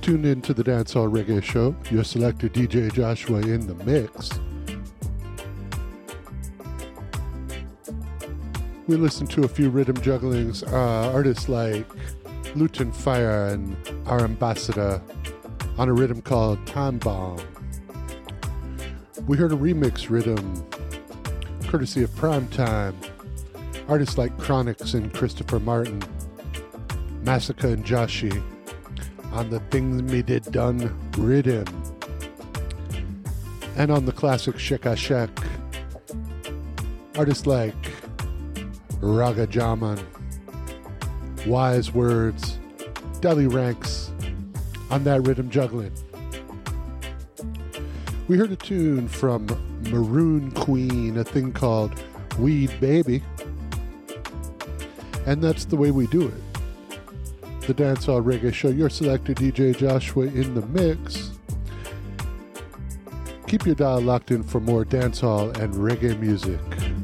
tuned in to the Dancehall Reggae Show. Your selector DJ Joshua in the mix. We listened to a few rhythm jugglings, artists like Luton Fire and our ambassador on a rhythm called Time Bomb. We heard a remix rhythm courtesy of Primetime, artists like Chronix and Christopher Martin, Massacre and Joshi on the Things Me Did Done rhythm. And on the classic Sheka Shek, artists like Raga Jaman, Wise Words, Deli Ranks on that rhythm juggling. We heard a tune from Maroon Queen, a thing called Weed Baby. And that's the way we do it. The Dancehall Reggae Show, your selector DJ Joshua in the mix. Keep your dial locked in for more dancehall and reggae music.